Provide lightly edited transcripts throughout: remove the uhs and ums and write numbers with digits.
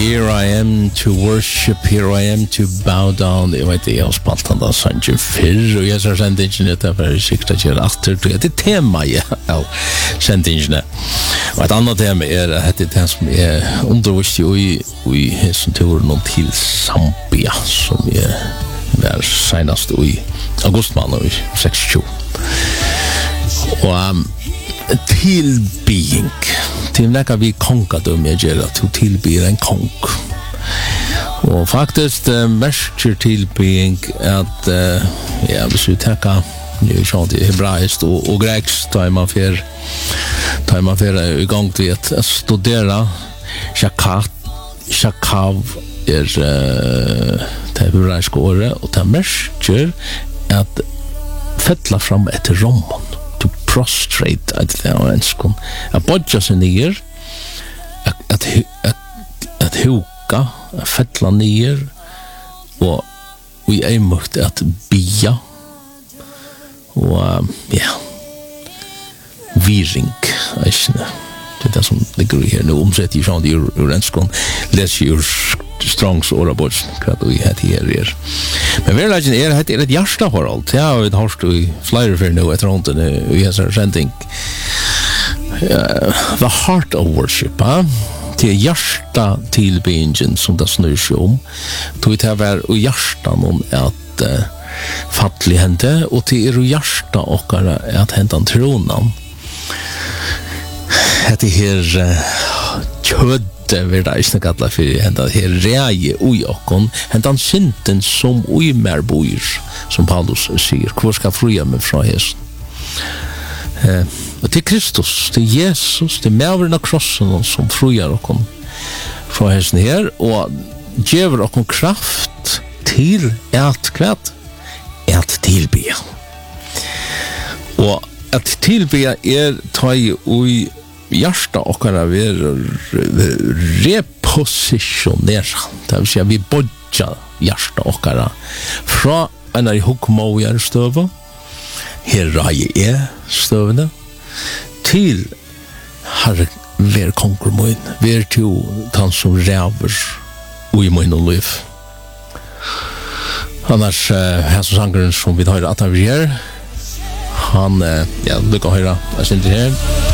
Here I am to worship, here I am to bow down. Jeg vet ikke, jeg har spalt han da sannsyn fyrr, og jeg har sendt ingene til for sikkert at jeg er atter. Det er tema jeg har sendt ingene. Og et annet tema at det er som jeg undervist i hessen turen til Zambia, som jeg var senest i augustmåned i 26. Og tilbying til nekka vi kongadum jeg gjør at du tilbyr en kong og faktisk merker tilbying at hvis vi tenker hebraisk og grekisk tar man fer i gang til å studere shakav det hebraiske året og det merker at fettla fram etter rommen prostrate at the enskon a bodja sig ner at huka fettla ner og vi er makt at bia og viring det er som ligger her nu omsett i sånn ur enskon les ur Strongs orabors hva vi heter her men verleggen het et hjärsta forhold ja, vi har stå i flere for nå etter hånden vi har sending the heart of worship til hjärsta tilbingen som det snur seg om til vi tar og hjärsta noen at fattelig hente og til hjärsta okkara at hentan tronan heter her kjød det vill jag inte kalla för hända här reje oj och hända synten som oj mer boir som Paulus säger hur ska fria mig från hästen och till Kristus till Jesus till märverna krossen som friar och från hästen här och ger och kraft till att kvart att tillbe och att tillbe taj oj hjärsta okkara ver repositionera det vill säga vi bodja hjärsta okkara fra en av hukmojar støva her raje støvene til har ver konkurmoin ver to tan som ræver og i moin og liv annars her som sangeren som vi tar at vi her han lukka høyra jeg synes her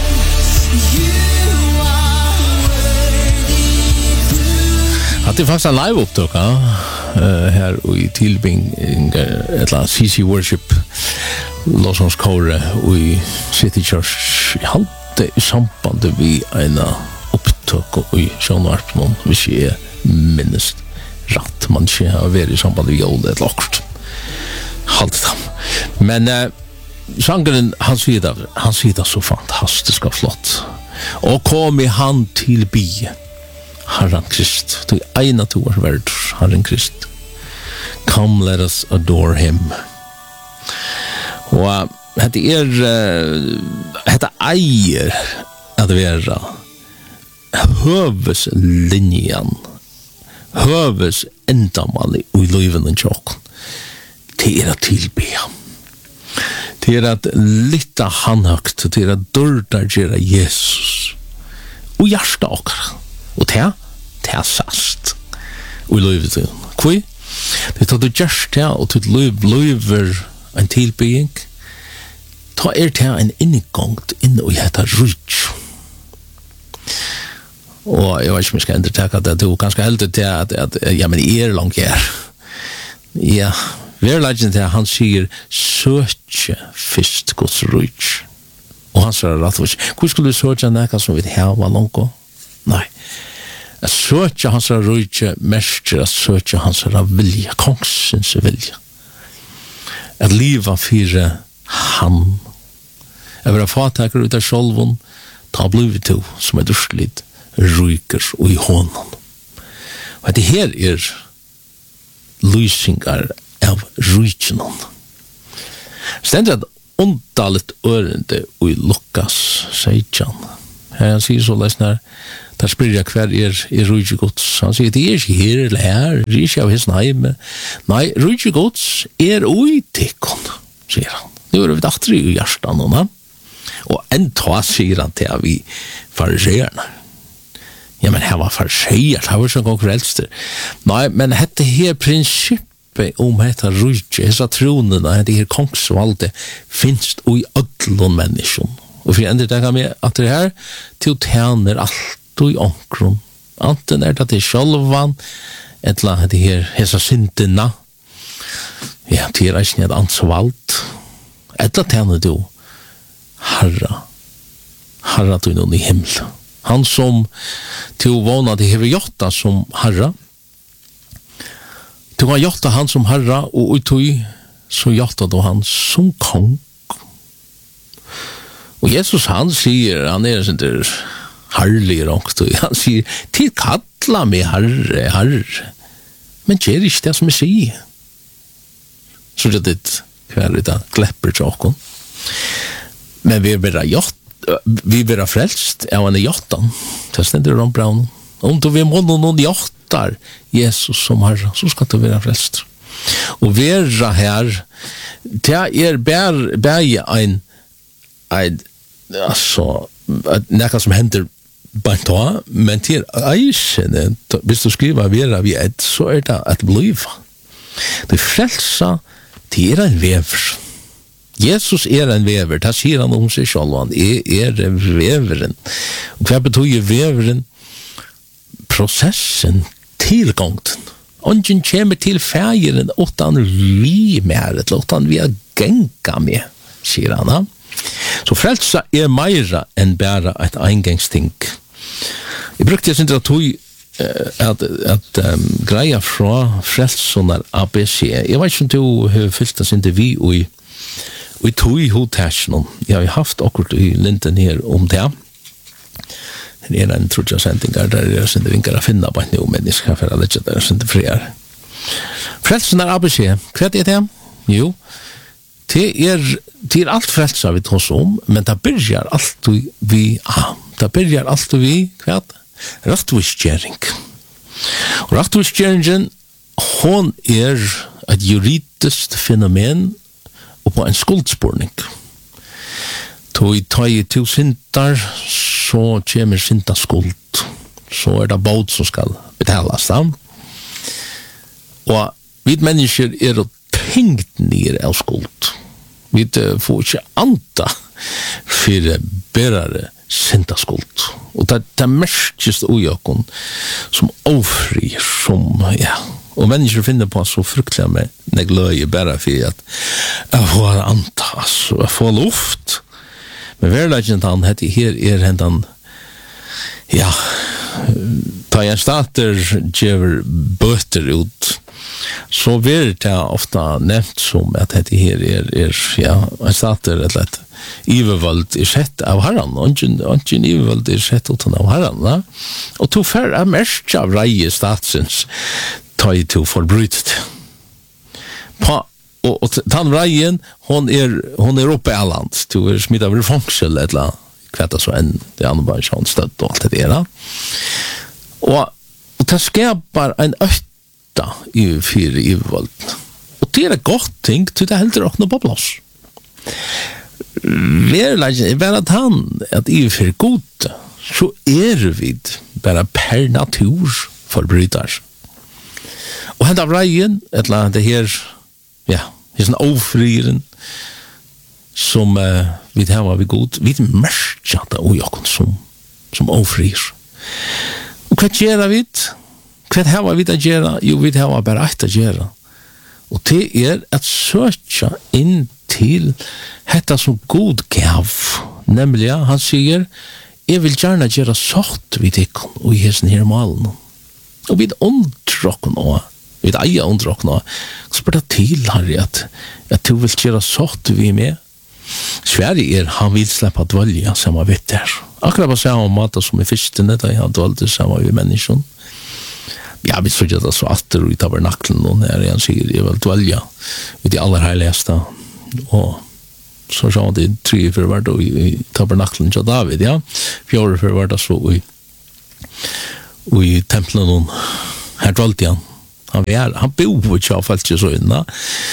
att det fanns en live upptök här i Tilbing ett CC Worship Lawson's Kore i City Church hade i samband med en upptök i Sjönvarpnån hvis jag minns rätt man inte har varit i samband med jord ett lagt halt men sangeren han säger det så fantastiskt och flott och kom i han till bi Herren Krist till ena tors värld Herren Krist come let us adore him och det eier att vara höveslinjen höves ändamål i livet och tjock till att tillbe till att litta han högt till att dörda gera Jesus och hjärsta och det är sast och livet kvi det tar du hjärsta och till liver en tillbing ta det en ingång in och heter rich och jag vet inte om jag ska undertaka det du ganska helt det att ja men långt här ja verleggen til han sier søtje fyrst Guds rich og han sier at hvor skulle du søtje nekka som vi hava langt nei at søtje hans rich mestjer at søtje hans vilja kongsens vilja at liva fyre han at være fataker ut av sjolvun ta blivet to som durslit ryker og i hånden og det her lysingar av rykjennom. Stendet at ondalet ørende i Lukas 16. Her han sier så lesner, der spyrir jeg hver rykjegods. Han sier, det ikke her eller her, det ikke av hessen heime. Nei, rykjegods ui tikkon, sier han. Nå vi datter i hjertan, og en ta sier han til vi fariserene. Ja, men här var farsäger, det var så konkurrenster. Nej, men hette här princippet om detta rujtje, dessa tronerna, det här kongsvalde, finns i ödlon människan. Och för ändå tänka mig att det här till tjänar allt i omkron. Anten det till självan, eller det här hessa synderna. Ja, det är inte ett ansvalt. Eller tjänar du Herra du någon i himmel. Han som till vana det hever jotta som Herra. Du har jotta han som Herra och utoj så jotta då han som kong. Och Jesus han säger, han är sånt där härlig också. Han säger, till kalla mig herre. Men det är inte det som jag säger. Så det är det kvärligt kläpper tjockon. Men vi är bara gjort. Vi blir frälst av en jottan. Det ständer de bra. Om du vill måna någon jottar Jesus som Herre, så ska du vara frälst. Och vara här, det är bara en alltså, något som händer bara då, men till eisen, hvis du skriver vara vid ett, så är det att bliva. Det frälsa, det är en väver. Jesus en väver, det säger han om sig själv, han väveren. Och vad betyder väveren? Processen, tillgången. Ingen kommer till färgen utan vi med, utan vi är gänga med, säger han. Så frälsa mera än bara ett eingångsting. Jag brukte inte att att greja från frälsarna ABC. Jag vet inte hur fyllt det inte vi och tog i hotasjonen. Jeg har haft akkurat i linten her om det. Det en trutja sendingar der jeg sender vinkar å finne på en men jeg skal for å lette der sender friar. Frelsen ABC. Hva er det? Jo, det alt frelsa vi tås om, men det byrjar alt vi hva? Rattvisgjering. Og rattvisgjeringen, hon et juridiskt fenomen og på en skuldspårning. Ta i to syndar, så kommer synda skuld. Så det båt som skal betalas da. Og vi mennesker og tenkt ned av skuld. Vi får ikke anta for berare synda skuld. Og det merkes ujokken som ofri, som, ja, og mennesker finner på så fruktelig med negløye bare for at jeg får antas, jeg får luft. Men verleggen han heter her hentan, ja, da jeg starter gjør bøter ut, så blir det ofta nevnt som at dette her ja, jeg starter et lett ivervold sett av herran, og ikke ivervold sett utan av herran, da. Og to fer mest av reie statsens ta i to forbrytet. Og den reien, hon oppe i alland, to smitt av fangsel, eller kvetta så enn, det andre bare sånn støtt og alt det der. Og det skapar en øtta i fire ivervolden. Og det er godt ting, til det heldur også noe på plass. Bare at i fire gode, så vi bare per natur forbryter. Og hent av reien, eller det her, ja, det er sånn ofrieren, som vi har vi god, vi merker det og jeg som ofrier. Og hva gjør vi? Hva har vi å gjøre? Jo, vi har bare ett å gjøre. Og det er at søke inn til dette som god gav. Nemlig, han sier, jeg vil gjerne gjøre sånt vi tikkene og i hessen her malen. Og vi undrokken også. Vi eier undrokken også. Så spør det til, Harry, at du vil gjøre sånt vi med. Sverige han vil släppa dvölja samma vet där. Akkurat på samma måte som i fyrstene, da han dvalde samma vi människan. Ja, vi såg det så atter i tabernaklen, og når han sier, jeg vil dvölja vid de aller heiligste. Og så sa han det 3 for hvert i tabernaklen til David, ja. 4 for hvert så i tempelen, her dvalde han. Han bor ikke av falt så inna.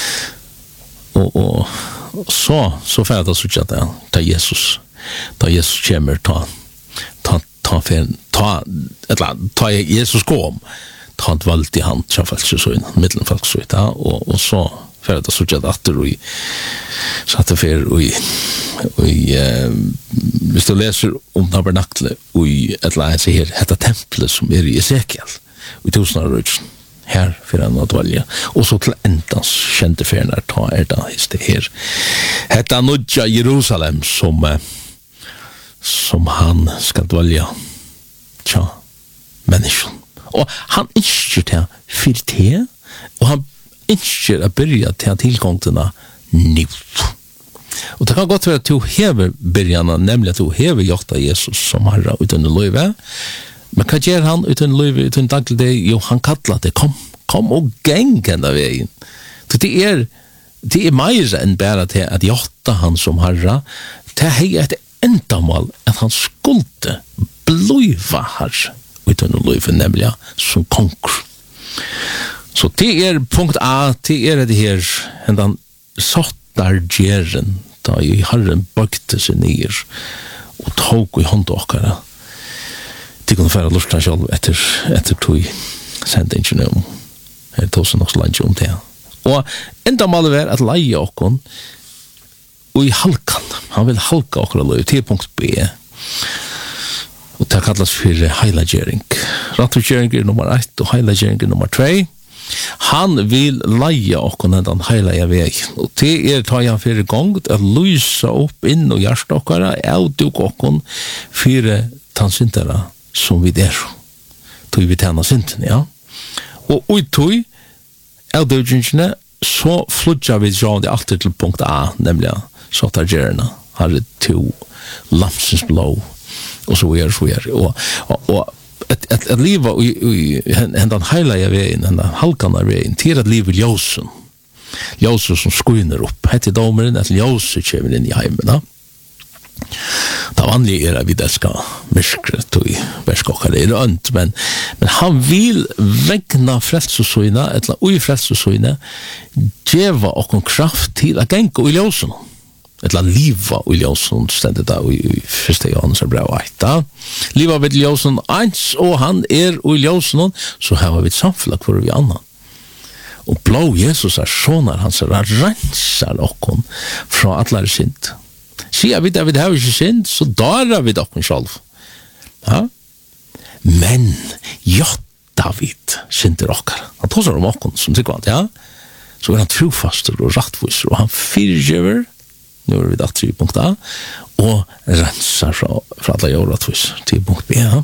Og så färdas så att Jesus kommer ta ta Jesus kom, ta ett valt i hand så falsk så in mittelfolk så och så för att så jag att det så att det för och vi står läser om tabernaklet och ett läs här detta templet som är i Esekiel och tusenårsruts här för en atvalja och så till ändans kände för när ta det här detta nya Jerusalem som han ska dvalja tja människan och han inte till för det och han inte att börja till tillgångarna nu. Och det kan gott vara att du hever börjarna, nämligen att du hever gjort av Jesus som herre utan löjve. Men vad gör han utan löjve, utan daglig det? Jo, han kallar det, kom och gäng ända vägen. Det är mer än bara till att gjorta han som herre. Det är ett ändamål att han skulle blöjva herre utan löjve, nämligen som konkur. Så det punkt A, det det här ändan sottar geren da i Herren bøkte seg ner og tog i hånd åkere. De kunne fære lortan selv etter tog sendingen om. Her tog seg nok så langt om det. Og enda maler var at leie åkken og i halkan. Han vil halka åkere løy til punkt B. Og det kallas for heilagjering. Ratturgjering nummer 1 og heilagjering nummer 2. Han vil leie okkon den heilige veg. Og det tar han fyrir gong at lysa opp inn og hjertet okkara, avduk okkon fyrir tannsintera som vi der. Tog vi tjena sinten, ja. Og uttog avdukingene, så fludja vi det alltid til punkt A, nemlig så tar gjerna, har det to lamsens blå, og så er. Og at liva i hendan heilige veien, hendan halkana veien, til at liva i ljósen som skuiner opp. Hette domeren at ljósen kommer inn i heimena. Det vanlige at vi skal myskret og verskokkar det ønt, men han vil vegna frelsesøyna, eller ui frelsesøyna, djeva okkon kraft til at genka i ljósen. Eller liva i ljósen, stendet da i 1. Johannes brev 8. Liva vid ljósen 1, og han i ljósen, så har vi et samfunn for vi annan. Og blå Jesus sånner hans, rensar okkon fra atler synd. Sier vi det har ikke synd, så darar vi okkon selv. Ja? Men, David synder okkar. Han tåsar om okkon, som tykkvant, ja? Så han trofaster og rattviser, og han fyrtjever, nu vi da 3 punkt A, og rensar fra alle jordatvis til punkt B. Ja.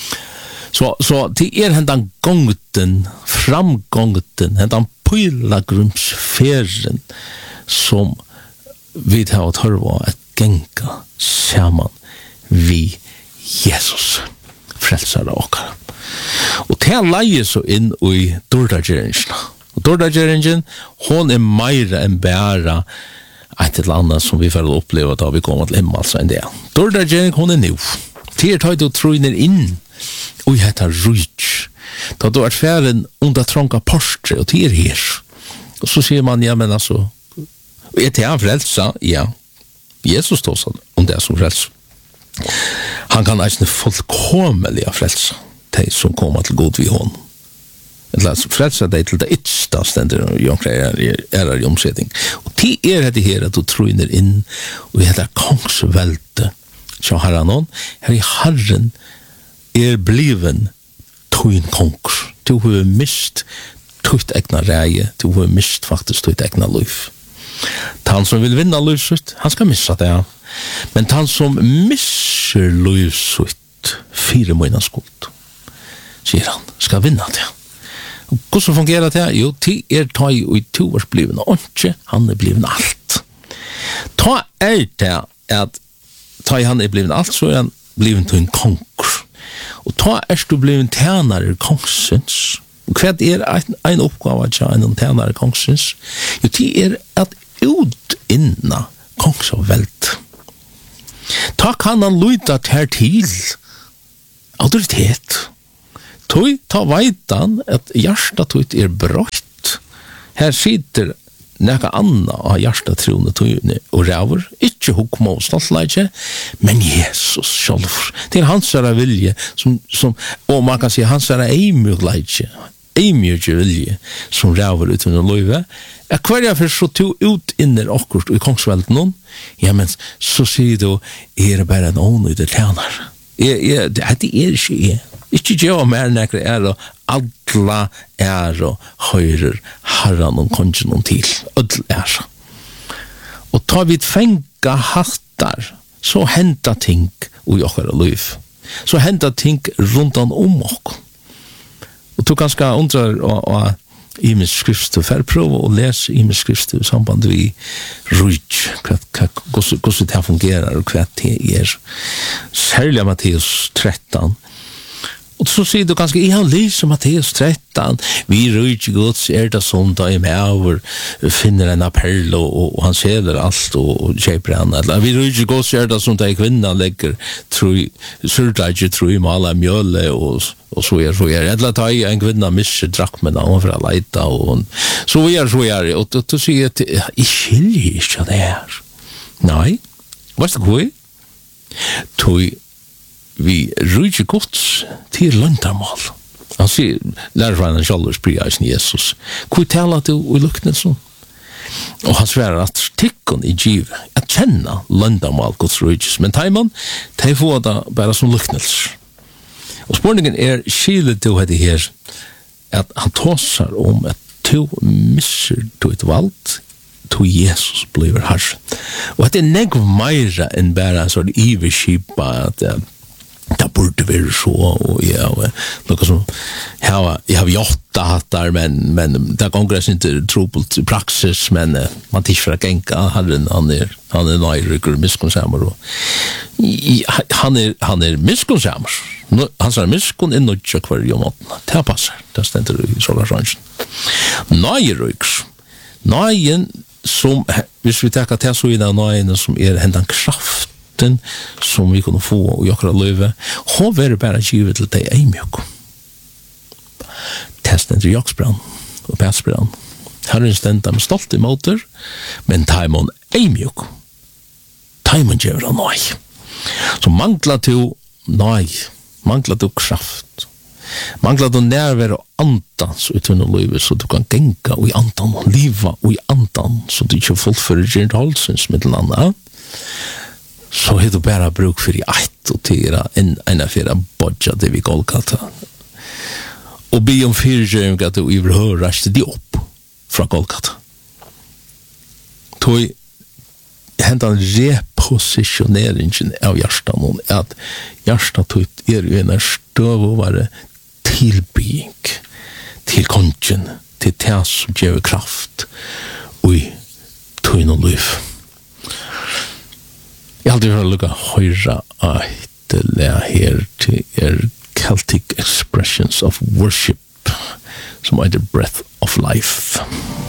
Så det hendan gongten, framgongten, hendan pylagrumsferen som vi har tørva at genga saman vi Jesus, frelsar okkar. Og det leier så inn i dordagjeringen. Og dordagjeringen, hon meira enn bæra ett eller annat som vi får uppleva då vi kommer till himmel så en det. Då där gärna hon är nu. Tier tar du tröner in och heter rich. Då är färden under trånga porstre och tier här. Och så ser man ja men alltså är han frälsa? Ja. Jesus då så och det som frälsa. Han kan alltså fullkomliga frälsa de som kommer till god vid hon. Eller frälsa dig till det yttersta ständer i omsättning. Och det det här att du tröner in och heter kongsvälte så har han här i Herren bliven tøyn konks. Du har mist tøyt egna reie, du har mist faktisk tøyt egna liv. Han som vil vinna livsut, han skal missa det. Men han som misser livsut 4 måneder skuld, sier han, skal vinna det. Hvordan fungerer det? Jo, til ta i 2 års bliven, og ikke han bliven alt. Ta det at ta i han bliven alt, så han bliven til en konkur. Og ta du bliven tjenare kongsens. Og hva en oppgave til en tjenare kongsens? Jo, til at utinna kongsavvelt. Ta kan han lyda til autoritet. Ta veitan at hjertet tøyt brøtt. Her sitter nekka anna av hjertatroende tøyne og ræver, ikke hukma og stoltleitje, men Jesus selv. Det hans vilje, og man kan si hans eimugleitje, eimugje vilje, som ræver ut under løyve, hver for så to ut inner akkurat i kongsvelden, ja, men så sier du, bare en ånøyde tjener. Det ikke jeg. Ikke gjør mer nekker og alla og høyrer herran og kongen og til. Ødel Og tar vi fenga hattar, så henta ting i okkara liv. Så henta ting rundt om okk. Og du ganske undrar og imisk skriftu, prøve å lese imisk skriftu i samband vi rujt, hvordan det fungerer og hva det Særlig Matteus 13. Og så sier du ganske, jeg har lyst Matteus 13, vi rujt Guds det som da I med finner en appell og han seler alt og kjøper han. Vi rujt Guds det som da kvinna legger surdager tro I mala mjøle og så Eller ta I en kvinna misser drakmen av for å leita og så og du sier at jeg skiljer ikke det her. Nei, hva det hva? Tog vi rujt Guds til løndarmål. Han sier, lærerfreien selv spyrir eisen Jesus. Hvor taler du I luknelsen? Og han sverar at tikkun I giv at kjenna løndarmål Guds rujt. Men teiman, de får det bare som luknelser. Og spørningen skilet du hette her at han tåsar at du misser du et valgt to Jesus blir herre. Og at det negv meira enn bare en sånn iverskipa at det burde være så og noe som jeg har gjort hattar men det kongressen ikke trobult I praksis men man tids for å genka herren han nøyrykker miskonsammer og han miskonsammer han sa miskon nødja hver jo måten det passer, det stender I solarrangen nøyen som hvis vi tenker til så I den nøyen som hendan kraft som vi kunne få I okkara løyve, hon var bare givet til deg eimjøk. Testen til jaksbrann og pætsbrann. Herren stenda med stolt I måter, men taimon eimjøk. Taimon gjør han nøy. Så mangla du nøy, mangla du kraft, mangla du nærvær og andans ut under løyve, så du kan genka og I andan og liva og I andan, så du ikke fullfører gjerne halsens mittel anna. Så har du bare bruk for I eit og tira enn for å bodja det vi Golgata. Og be om fyrgjøring at du iverhør raste de opp fra Golgata. Toi hendan reposisjoneringen av hjertan at hjertan tøyt jo en støvåvare tilbygging til kongen, til det som gjør kraft og tøyn og liv. Jeg har aldri hørt lukka høyra at det her til Celtic Expressions of Worship som heter Breath of Life.